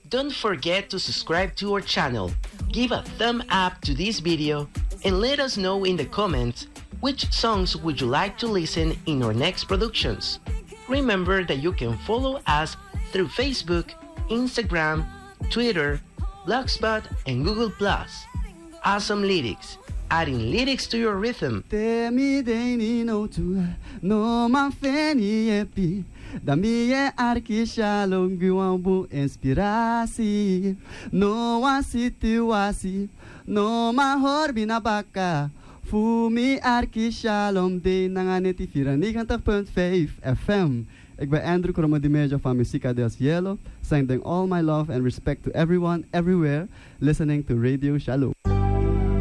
Don't forget to subscribe to our channel, give a thumb up to this video, and let us know in the comments which songs would you like to listen in our next productions. Remember that you can follow us through Facebook, Instagram, Twitter, Blogspot, and Google+. Awesome lyrics, adding lyrics to your rhythm. Da minha arquisha longuambu inspirasi no situasi no mahor binabaka fumi arquisha lom de nanganeti 94.5 FM. Ik ben Andrew Cromodimejo van Musica del Cielo, sending all my love and respect to everyone, everywhere, listening to Radio Shalom.